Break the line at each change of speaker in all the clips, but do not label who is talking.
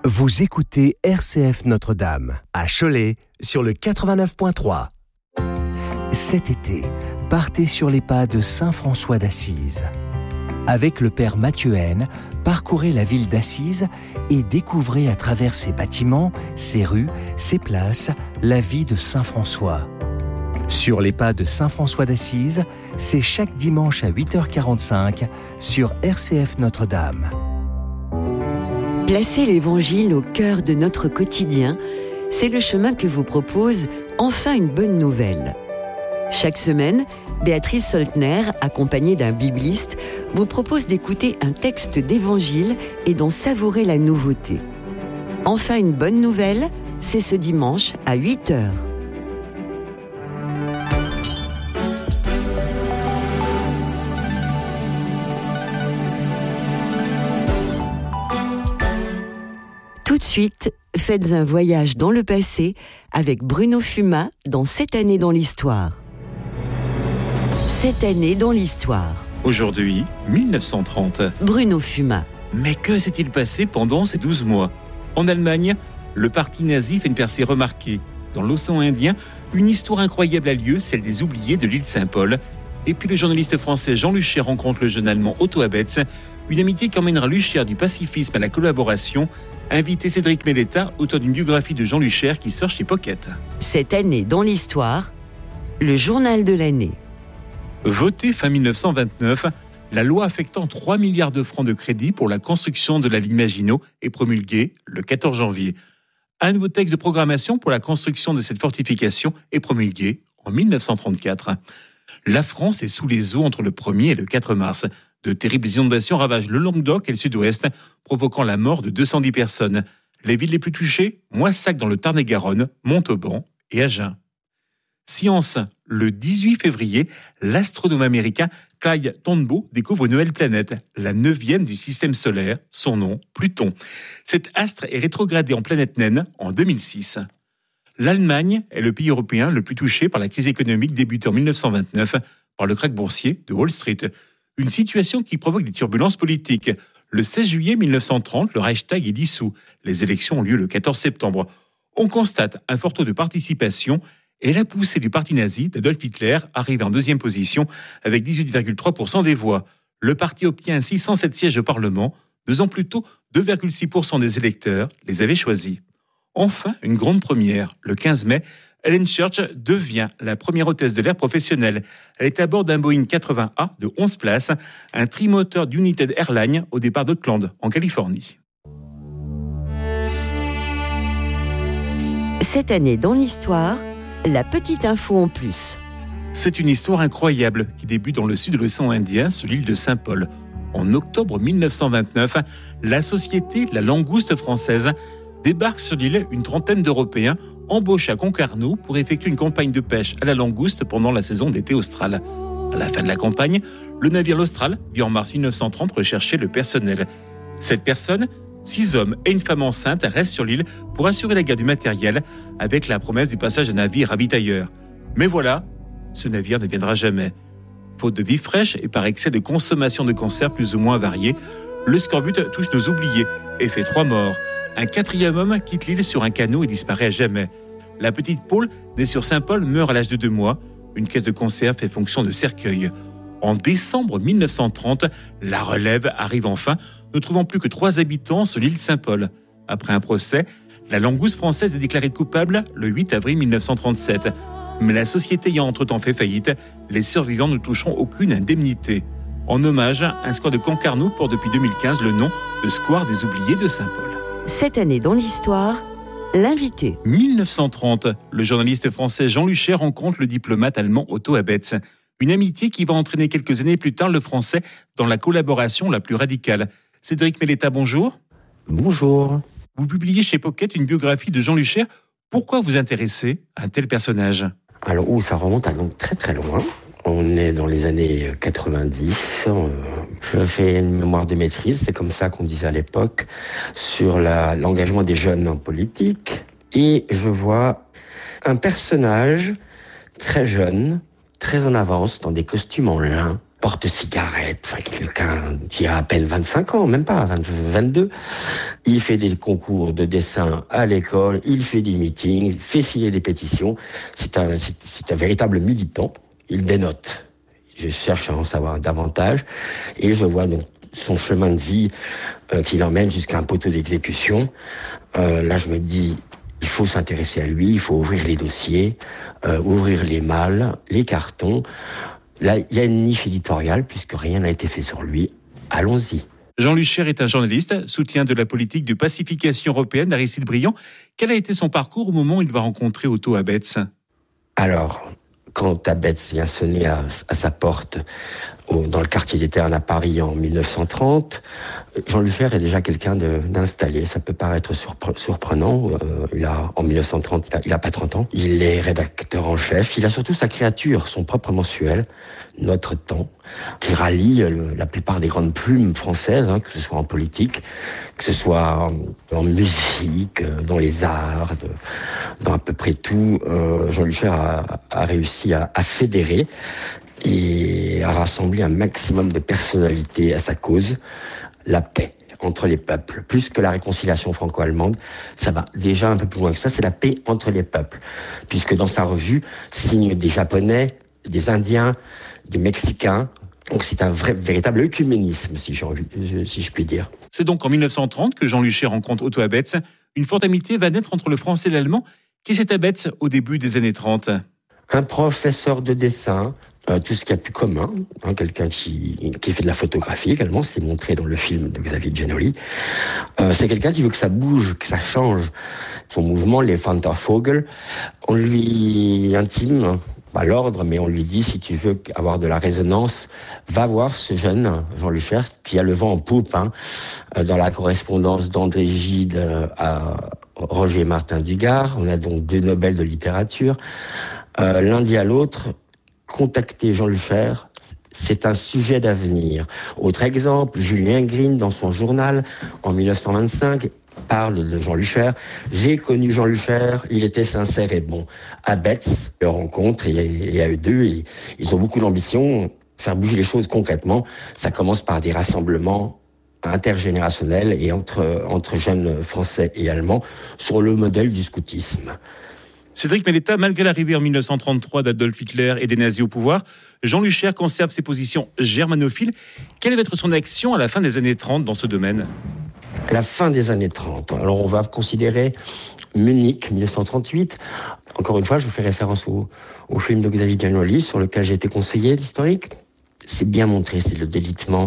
Vous écoutez RCF Notre-Dame, à Cholet, sur le 89.3. Cet été, partez sur les pas de Saint François d'Assise. Avec le Père Mathieu Haine, parcourez la ville d'Assise et découvrez à travers ses bâtiments, ses rues, ses places, la vie de Saint François. Sur les pas de Saint François d'Assise, c'est chaque dimanche à 8h45 sur RCF Notre-Dame.
Placer l'Évangile au cœur de notre quotidien, c'est le chemin que vous propose Enfin une bonne nouvelle. Chaque semaine, Béatrice Soltner, accompagnée d'un bibliste, vous propose d'écouter un texte d'Évangile et d'en savourer la nouveauté. Enfin une bonne nouvelle, c'est ce dimanche à 8h. Tout de suite, faites un voyage dans le passé avec Bruno Fuma dans Cette année dans l'histoire. Cette année dans l'histoire.
Aujourd'hui, 1930.
Bruno Fuma.
Mais que s'est-il passé pendant ces 12 mois ? En Allemagne, le parti nazi fait une percée remarquée. Dans l'océan Indien, une histoire incroyable a lieu, celle des oubliés de l'île Saint-Paul. Et puis le journaliste français Jean Lucher rencontre le jeune allemand Otto Abetz, une amitié qui emmènera Lucher du pacifisme à la collaboration. Invité Cédric Melletta, auteur d'une biographie de Jean Lucher qui sort chez Pocket.
Cette année dans l'histoire, le journal de l'année.
Votée fin 1929, la loi affectant 3 milliards de francs de crédit pour la construction de la ligne Maginot est promulguée le 14 janvier. Un nouveau texte de programmation pour la construction de cette fortification est promulgué en 1934. La France est sous les eaux entre le 1er et le 4 mars. De terribles inondations ravagent le Languedoc et le sud-ouest, provoquant la mort de 210 personnes. Les villes les plus touchées, Moissac dans le Tarn-et-Garonne, Montauban et Agen. Science, le 18 février, l'astronome américain Clyde Tombaugh découvre une nouvelle planète, la 9e du système solaire, son nom, Pluton. Cet astre est rétrogradé en planète naine en 2006. L'Allemagne est le pays européen le plus touché par la crise économique débutée en 1929 par le krach boursier de Wall Street. Une situation qui provoque des turbulences politiques. Le 16 juillet 1930, le Reichstag est dissous. Les élections ont lieu le 14 septembre. On constate un fort taux de participation et la poussée du parti nazi d'Adolf Hitler arrive en deuxième position avec 18,3% des voix. Le parti obtient ainsi 107 sièges au Parlement. 2 ans plus tôt, 2,6% des électeurs les avaient choisis. Enfin, une grande première. Le 15 mai, Helen Church devient la première hôtesse de l'air professionnelle. Elle est à bord d'un Boeing 80A de 11 places, un trimoteur d'United Airlines au départ d'Oakland, en Californie.
Cette année dans l'histoire, la petite info en plus.
C'est une histoire incroyable qui débute dans le sud de l'océan Indien, sur l'île de Saint-Paul. En octobre 1929, la société La Langouste française débarque sur l'île une trentaine d'Européens embauché à Concarneau pour effectuer une campagne de pêche à la langouste pendant la saison d'été australe. À la fin de la campagne, le navire L'Austral, dit en mars 1930, recherchait le personnel. 7 personnes, 6 hommes et une femme enceinte restent sur l'île pour assurer la garde du matériel avec la promesse du passage d'un navire ravitailleur. Mais voilà, ce navire ne viendra jamais. Faute de vie fraîche et par excès de consommation de conserves plus ou moins variées, le scorbut touche nos oubliés et fait 3 morts. Un 4e homme quitte l'île sur un canot et disparaît à jamais. La petite Paule, née sur Saint-Paul, meurt à l'âge de 2 mois. Une caisse de conserve fait fonction de cercueil. En décembre 1930, la relève arrive enfin, ne trouvant plus que 3 habitants sur l'île Saint-Paul. Après un procès, la langouste française est déclarée coupable le 8 avril 1937. Mais la société ayant entre-temps fait faillite, les survivants ne toucheront aucune indemnité. En hommage, un square de Concarneau porte depuis 2015 le nom de Square des Oubliés de Saint-Paul.
Cette année dans l'histoire, l'invité.
1930, le journaliste français Jean Lucher rencontre le diplomate allemand Otto Abetz. Une amitié qui va entraîner quelques années plus tard le français dans la collaboration la plus radicale. Cédric Melletta, bonjour.
Bonjour.
Vous publiez chez Pocket une biographie de Jean Lucher. Pourquoi vous intéressez à un tel personnage ?
Alors, ça remonte à donc très très loin. On est dans les années 90. Je fais une mémoire de maîtrise, c'est comme ça qu'on disait à l'époque, sur l'engagement des jeunes en politique. Et je vois un personnage très jeune, très en avance, dans des costumes en lin, porte-cigarette, enfin quelqu'un qui a à peine 25 ans, même pas, 22. Il fait des concours de dessin à l'école, il fait des meetings, fait signer des pétitions. C'est un véritable militant. Il dénote. Je cherche à en savoir davantage et je vois donc son chemin de vie qui l'emmène jusqu'à un poteau d'exécution. Là, je me dis, il faut s'intéresser à lui, il faut ouvrir les dossiers, ouvrir les malles, les cartons. Là, il y a une niche éditoriale puisque rien n'a été fait sur lui. Allons-y.
Jean Luchaire est un journaliste, soutien de la politique de pacification européenne d'Aristide Briand. Quel a été son parcours au moment où il va rencontrer Otto Abetz ?
Alors, quand Abetz vient sonner à sa porte dans le quartier des Ternes à Paris en 1930, Jean Luchaire est déjà quelqu'un d'installé. Ça peut paraître surprenant. En 1930, il a pas 30 ans. Il est rédacteur en chef. Il a surtout sa créature, son propre mensuel, Notre Temps, qui rallie la plupart des grandes plumes françaises, que ce soit en politique, que ce soit en musique, dans les arts, dans à peu près tout. Jean Luchaire a réussi à fédérer et à rassembler un maximum de personnalités à sa cause, la paix entre les peuples. Plus que la réconciliation franco-allemande, ça va déjà un peu plus loin que ça, c'est la paix entre les peuples. Puisque dans sa revue signent des Japonais, des Indiens, des Mexicains. Donc c'est un véritable œcuménisme, si je puis dire.
C'est donc en 1930 que Jean Luchaire rencontre Otto Abetz. Une forte amitié va naître entre le français et l'allemand. Qui c'est Abetz au début des années 30 ?
Un professeur de dessin, tout ce qu'il y a de plus commun, quelqu'un qui fait de la photographie également, c'est montré dans le film de Xavier Giannoli. C'est quelqu'un qui veut que ça bouge, que ça change. Son mouvement, les Fantervogel, on lui intime l'ordre, mais on lui dit, si tu veux avoir de la résonance, va voir ce jeune Jean Luchaire qui a le vent en poupe, dans la correspondance d'André Gide à Roger Martin Dugard. On a donc 2 Nobel de littérature. L'un dit à l'autre, contacter Jean Luchaire, c'est un sujet d'avenir. Autre exemple, Julien Green, dans son journal, en 1925, parle de Jean Luchaire. J'ai connu Jean Luchaire, il était sincère et bon. Abetz le rencontre et à eux deux, ils ont beaucoup d'ambition, faire bouger les choses concrètement. Ça commence par des rassemblements intergénérationnels et entre jeunes Français et Allemands sur le modèle du scoutisme.
Cédric Melletta, malgré l'arrivée en 1933 d'Adolf Hitler et des nazis au pouvoir, Jean Luchaire conserve ses positions germanophiles. Quelle va être son action à la fin des années 30 dans ce domaine ?
À la fin des années 30, alors on va considérer Munich, 1938. Encore une fois, je fais référence au film de Xavier Giannoli, sur lequel j'ai été conseiller d'historique. C'est bien montré, c'est le délitement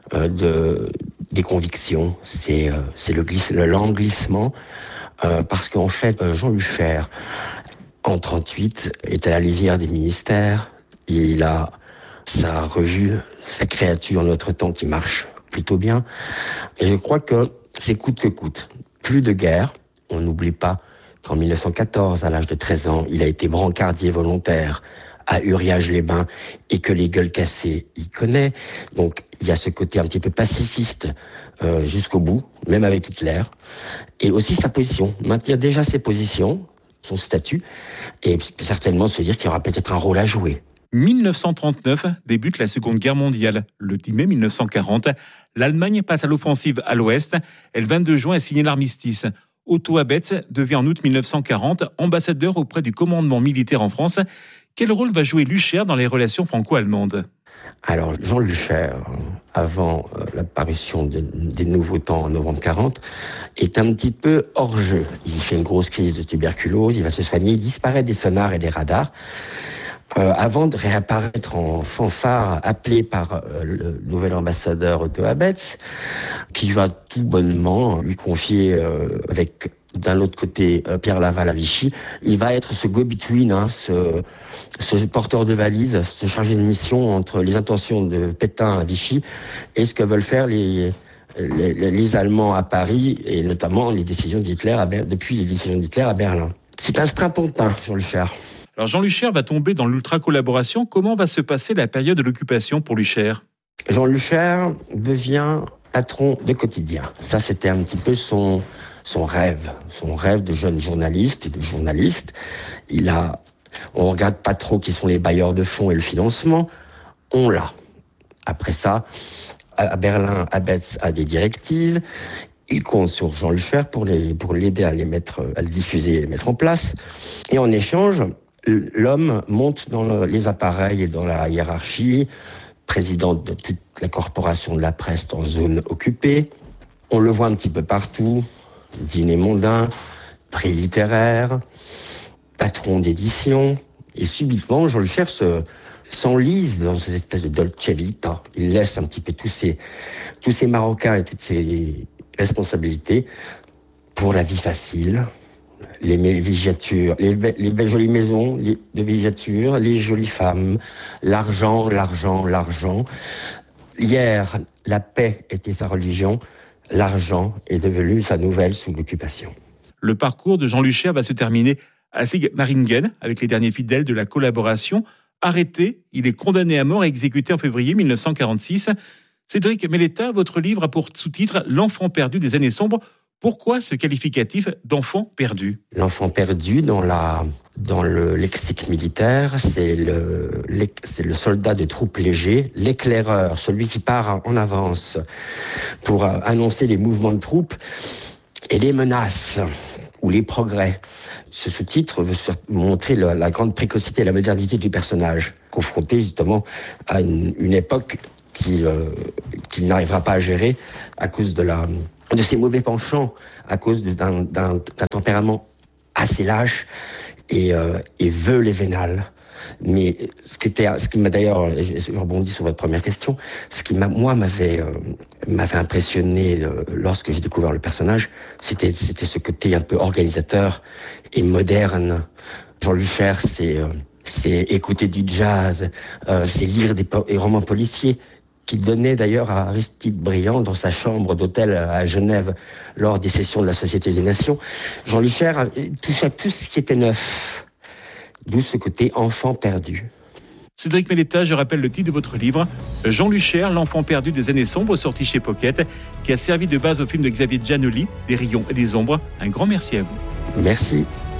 des convictions, c'est le lent glissement. Parce qu'en fait, Jean Luchaire, en 38, est à la lisière des ministères. Et il a sa revue, sa créature Notre Temps qui marche plutôt bien. Et je crois que c'est coûte que coûte. Plus de guerre. On n'oublie pas qu'en 1914, à l'âge de 13 ans, il a été brancardier volontaire à Uriage-les-Bains et que les gueules cassées, il connaît. Donc, il y a ce côté un petit peu pacifiste jusqu'au bout, même avec Hitler. Et aussi sa position, maintenir déjà ses positions, son statut, et certainement se dire qu'il y aura peut-être un rôle à jouer.
1939 débute la Seconde Guerre mondiale. Le 10 mai 1940, l'Allemagne passe à l'offensive à l'Ouest. Et le 22 juin est signé l'armistice. Otto Abetz devient en août 1940 ambassadeur auprès du commandement militaire en France. Quel rôle va jouer Luchaire dans les relations franco-allemandes ?
Alors, Jean Luchaire, avant l'apparition des nouveaux temps en novembre 40, est un petit peu hors jeu. Il fait une grosse crise de tuberculose, il va se soigner, il disparaît des sonars et des radars, avant de réapparaître en fanfare, appelé par le nouvel ambassadeur Otto Abetz, qui va tout bonnement lui confier avec... D'un autre côté, Pierre Laval à Vichy, il va être ce go-between, ce porteur de valise, ce chargé de mission entre les intentions de Pétain à Vichy et ce que veulent faire les Allemands à Paris, et notamment les décisions d'Hitler depuis les décisions d'Hitler à Berlin. C'est un strapontin, Jean Luchaire.
Alors Jean Luchaire va tomber dans l'ultra-collaboration. Comment va se passer la période de l'occupation pour Luchaire ?
Jean Luchaire devient patron de quotidien. Ça, c'était un petit peu son rêve de jeune journaliste et de journaliste. On regarde pas trop qui sont les bailleurs de fonds et le financement. On l'a. Après ça, à Berlin, Abetz a des directives. Il compte sur Jean Luchaire pour l'aider à le diffuser et les mettre en place. Et en échange, l'homme monte dans les appareils et dans la hiérarchie, président de toute la corporation de la presse en zone occupée. On le voit un petit peu partout, dîner mondain, prix littéraire, patron d'édition. Et subitement, Jean Luchaire s'enlise dans cette espèce de Dolce Vita. Il laisse un petit peu tous ces Marocains et toutes ces responsabilités pour la vie facile, les villégiatures, les belles jolies maisons de villégiature, les jolies femmes, l'argent. Hier, la paix était sa religion, l'argent est devenu sa nouvelle sous l'occupation.
Le parcours de Jean Luchaire va se terminer à Sigmaringen, avec les derniers fidèles de la collaboration. Arrêté, il est condamné à mort et exécuté en février 1946. Cédric Melletta, votre livre a pour sous-titre « L'enfant perdu des années sombres ». Pourquoi ce qualificatif d'enfant perdu ?
L'enfant perdu, dans le lexique militaire, c'est le soldat de troupes légers, l'éclaireur, celui qui part en avance pour annoncer les mouvements de troupes et les menaces ou les progrès. Ce sous-titre veut montrer la grande précocité et la modernité du personnage, confronté justement à une époque qu'il n'arrivera pas à gérer à cause de ses mauvais penchants, à cause d'un tempérament assez lâche et veule et vénal. Mais ce qui m'a d'ailleurs, je rebondis sur votre première question, ce qui m'avait impressionné lorsque j'ai découvert le personnage, c'était ce côté un peu organisateur et moderne. Jean Luchaire, c'est écouter du jazz, c'est lire des romans policiers, qu'il donnait d'ailleurs à Aristide Briand dans sa chambre d'hôtel à Genève lors des sessions de la Société des Nations. Jean Luchaire touchait tout ce qui était neuf, d'où ce côté enfant perdu.
Cédric Melletta, je rappelle le titre de votre livre, Jean Luchaire, l'enfant perdu des années sombres, sorti chez Pocket, qui a servi de base au film de Xavier Giannoli, Des rayons et des ombres. Un grand merci à vous.
Merci.